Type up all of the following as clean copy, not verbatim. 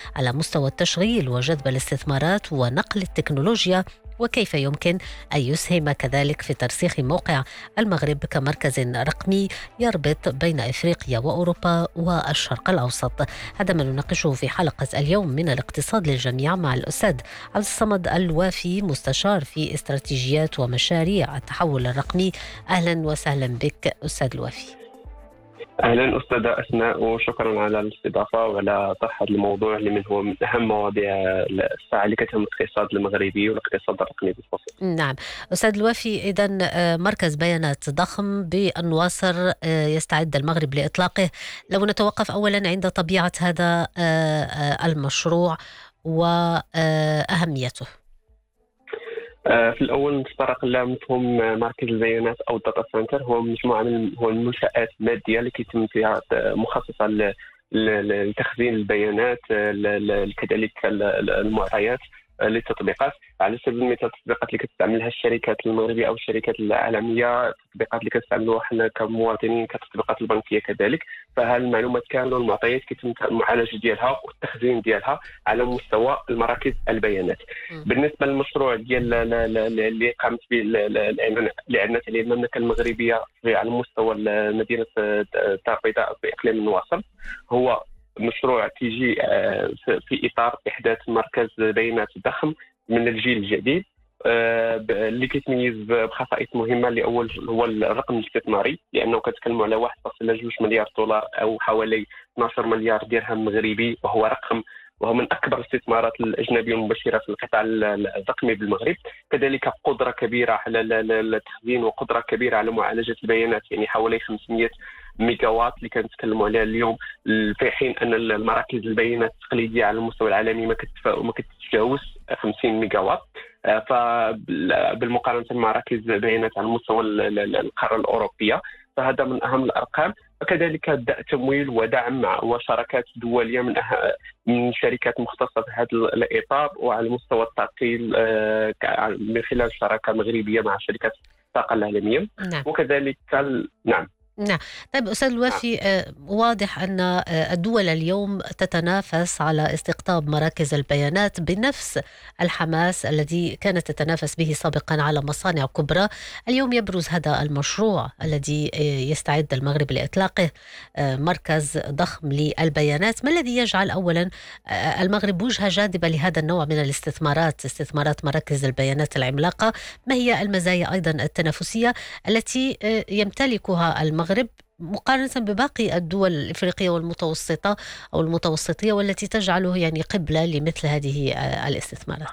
على مستوى التشغيل وجذب الاستثمارات ونقل التكنولوجيا، وكيف يمكن أن يسهم كذلك في ترسيخ موقع المغرب كمركز رقمي يربط بين إفريقيا وأوروبا والشرق الأوسط. هذا ما نناقشه في حلقة اليوم من الاقتصاد للجميع مع الأستاذ عبد الصمد الوافي، مستشار في استراتيجيات ومشاريع التحول الرقمي. أهلا وسهلا بك أستاذ الوافي. أهلا أستاذة أسماء، وشكرا على الاستضافة وعلى طرح هذا الموضوع اللي هو من أهم مواضيع الساعة اللي كتهم الاقتصاد المغربي والاقتصاد الرقمي بالخصوص. نعم أستاذ الوافي، إذن مركز بيانات ضخم بالنواصر يستعد المغرب لإطلاقه. لو نتوقف أولا عند طبيعة هذا المشروع وأهميته. في الأول نتطرق لمفهوم مركز البيانات أو الداتا سنتر. هو مجموعة هو المنشآت المادية اللي كيتم فيها مخصصة لتخزين البيانات، كذلك المعطيات للتطبيقات. على سبيل المثال التطبيقات اللي كتستعملها الشركات المغربية أو الشركات العالمية، التطبيقات اللي كتستعملوها حنا كمواطنين كتطبيقات البنكية كذلك. فالمعلومات كاملة والمعطيات كيتم المعالجة ديالها والتخزين ديالها على مستوى المراكز البيانات. بالنسبة للمشروع ديال اللي قامت به اللي أعلنت عليه المملكة المغربية على مستوى مدينة الدار البيضاء في إقليم النواصر، هو مشروع تيجي في إطار إحداث مركز بيانات ضخم من الجيل الجديد اللي كيتميز بخصائص مهمة. اللي أول هو الرقم الاستثماري، لأنه كتكلموا على 1.2 مليار دولار أو حوالي 12 مليار درهم مغربي، وهو من أكبر الاستثمارات الأجنبية المباشرة في القطاع الرقمي بالمغرب. كذلك قدرة كبيرة على التخزين وقدرة كبيرة على معالجة البيانات، يعني حوالي 500 ميجا وات اللي كنتكلموا عليها اليوم، في حين أن المراكز البيانات التقليدية على المستوى العالمي ما كتتجاوز 50 ميجا وات. فبالمقارنة مراكز بيانات على مستوى القارة الأوروبية، فهذا من أهم الأرقام. وكذلك تمويل ودعم وشراكات دولية من شركات مختصة في هذا الإطار، وعلى مستوى التعقيل من خلال شراكة مغربية مع شركات الطاقة العالمية. نعم. وكذلك نعم. طيب أستاذ الوافي، واضح أن الدول اليوم تتنافس على استقطاب مراكز البيانات بنفس الحماس الذي كانت تتنافس به سابقا على مصانع كبرى. اليوم يبرز هذا المشروع الذي يستعد المغرب لإطلاقه، مركز ضخم للبيانات. ما الذي يجعل أولا المغرب وجهة جاذبة لهذا النوع من استثمارات مراكز البيانات العملاقة؟ ما هي المزايا أيضا التنافسية التي يمتلكها المغرب مقارنة بباقي الدول الإفريقية والمتوسطة أو المتوسطية، والتي تجعله يعني قبلة لمثل هذه الاستثمارات؟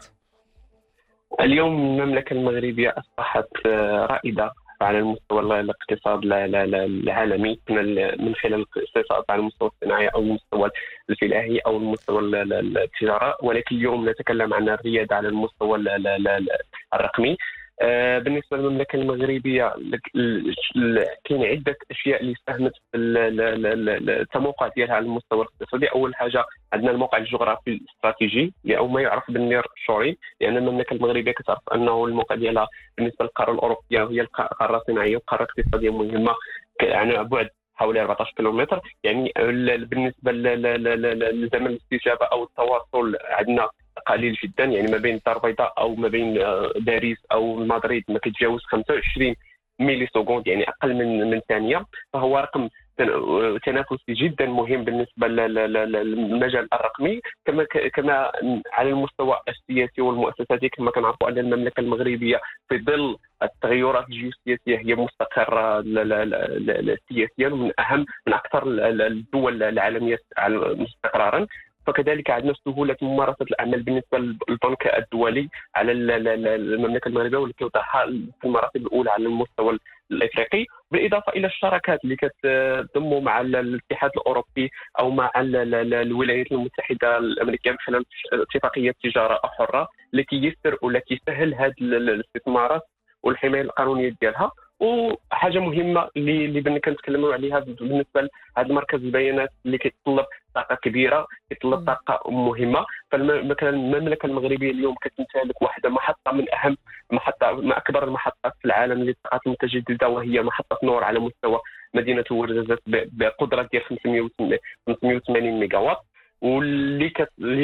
اليوم المملكة المغربية أصبحت رائدة على المستوى الاقتصاد العالمي من خلال الاقتصاد على المستوى الصناعي أو المستوى الفلاحي أو المستوى التجارة، ولكن اليوم نتكلم عن الريادة على المستوى الرقمي. بالنسبة للمملكة المغربية كاين عدة أشياء اللي ساهمت في التموقع ديالها على المستوى الاقتصادي. أول حاجة عندنا الموقع الجغرافي الاستراتيجي أو ما يعرف بالنير شوري، لأن المملكة المغربية كتعرف أنه الموقع ديالها بالنسبة للقارة الأوروبية هي قارة صناعية وقارة اقتصادية مهمة على بعد حوالي 14 كيلومتر. يعني بالنسبة لزمن الاستجابة أو التواصل عندنا قليل جدا، يعني ما بين الدار البيضاء او ما بين باريس او مدريد ما كيتجاوز 25 ميلي سكوند، يعني اقل من ثانيه. فهو رقم تنافسي جدا مهم بالنسبه للمجال الرقمي. كما على المستوى السياسي والمؤسساتي، كما كنعرفوا ان المملكه المغربيه في ظل التغيرات الجيوسياسيه هي مستقره سياسيا، من اكثر الدول العالميه استقرارا. فكذلك عندنا سهولة ممارسة الأعمال بالنسبة للبنك الدولي على المملكة المغربية، واللي كيوضعها في المراتب الأولى على المستوى الإفريقي، بالإضافة إلى الشراكات اللي كتضم مع الاتحاد الأوروبي أو مع الولايات المتحدة الأمريكية من خلال اتفاقية تجارة حرة التي يسر والتي سهل هذه الاستثمارات والحماية القانونية ديالها. وحاجه مهمه اللي بدنا كنتكلموا عليها بالنسبه لهذا مركز البيانات اللي كيتطلب طاقه كبيره، كيتطلب طاقه مهمه. فمثلا المملكه المغربيه اليوم كتمتلك واحده محطه من اكبر المحطات في العالم للطاقات المتجدده، وهي محطه نور على مستوى مدينه ورزازات بقدره ديال 580 ميجا وات، واللي